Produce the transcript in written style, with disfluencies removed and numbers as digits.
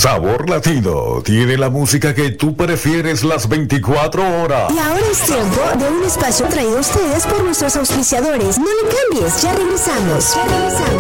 Sabor Latino tiene la música que tú prefieres las 24 horas. Y ahora es tiempo de un espacio traído a ustedes por nuestros auspiciadores. No le cambies, ya regresamos.